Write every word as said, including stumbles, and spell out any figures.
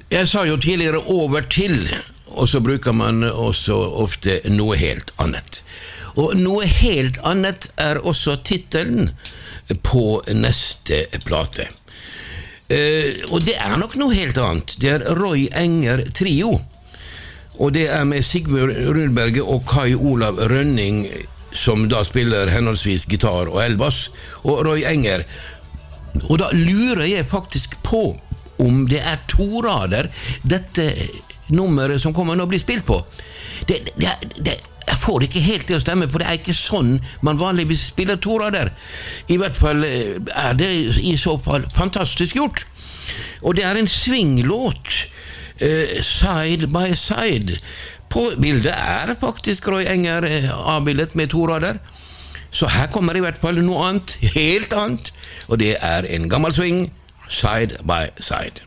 Jeg sa jo tidligere over til, og så bruker man også ofte noe helt annet. Og noe helt annet er også titelen på neste plate. Uh, og det er nok noe helt annet. Det er Roy Enger Trio. Og det er med Sigmund Rundberget og Kai Olav Rønning, som da spiller henholdsvis gitar og elbass, og Roy Enger. Og da lurer jeg faktisk på om det er to rader dette nummeret som kommer nå bli spilt på. Det, det, det, jeg får ikke helt til å stemme, for det er ikke sånn man vanligvis spiller to rader. I hvert fall er det i så fall fantastisk gjort. Og det er en swinglåt, uh, Side by Side. På bildet er faktisk Roy Enger avbildet med to rader. Så her kommer i hvert fall noe annet, helt annet, og det er en gammel swing, Side by Side.